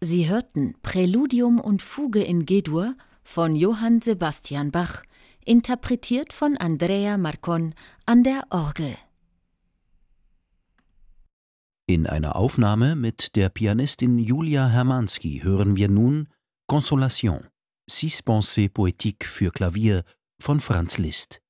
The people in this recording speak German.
Sie hörten Präludium und Fuge in G-Dur von Johann Sebastian Bach, interpretiert von Andrea Marcon an der Orgel. In einer Aufnahme mit der Pianistin Julia Hermanski hören wir nun Consolation, Six Pensées poétiques für Klavier von Franz Liszt.